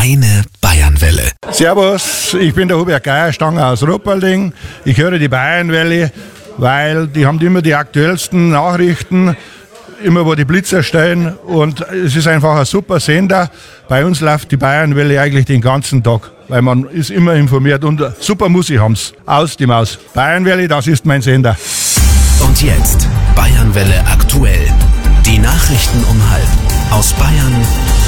Deine Bayernwelle. Servus, ich bin der Hubert Geierstanger aus Rupperling. Ich höre die Bayernwelle, weil die haben immer die aktuellsten Nachrichten, immer wo die Blitzer stehen, und es ist einfach ein super Sender. Bei uns läuft die Bayernwelle eigentlich den ganzen Tag, weil man ist immer informiert und super Musik haben's. Aus die Maus. Bayernwelle, das ist mein Sender. Und jetzt Bayernwelle aktuell. Die Nachrichten um 12:30 aus Bayern